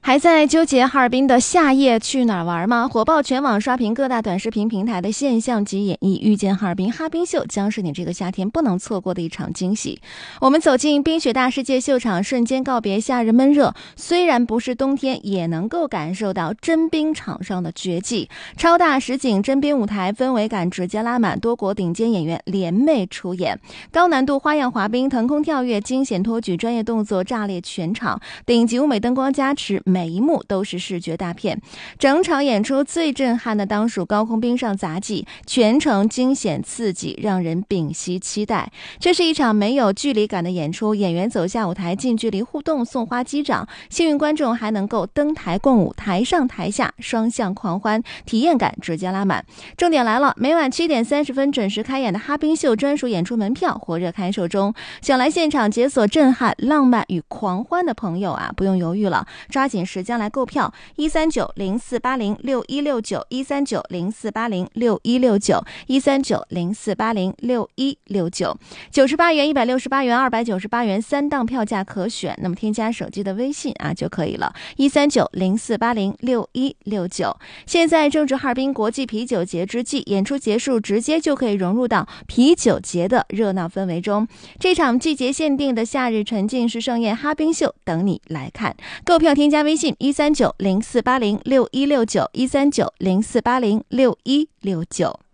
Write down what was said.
还在纠结哈尔滨的夏夜去哪儿玩吗？火爆全网，刷屏各大短视频平台的现象级演绎，遇见哈尔滨哈冰秀将是你这个夏天不能错过的一场惊喜。我们走进冰雪大世界秀场，瞬间告别夏日闷热，虽然不是冬天，也能够感受到真冰场上的绝技。超大实景真冰舞台，氛围感直接拉满，多国顶尖演员联袂出演，高难度花样滑冰、腾空跳跃、惊险托举，专业动作炸裂全场，顶级舞美灯光加持，每一幕都是视觉大片。整场演出最震撼的当属高空冰上杂技，全程惊险刺激，让人屏息期待。这是一场没有距离感的演出，演员走下舞台，近距离互动，送花击掌，幸运观众还能够登台共舞，台上台下双向狂欢，体验感直接拉满。重点来了，每晚7点30分准时开演的哈冰秀专属演出门票火热开售中，想来现场解锁震撼、浪漫与狂欢的朋友啊，不用犹豫了，抓紧时间来购票！13904806169，13904806169，13904806169，98元、168元、298元，3档票价可选。那么添加手机的微信啊就可以了，13904806169。现在正值哈尔滨国际啤酒节之际，演出结束直接就可以融入到啤酒节的热闹氛围中。这场季节限定的夏日沉浸式盛宴哈冰秀等你来看。购票添加微信13904806169，13904806169。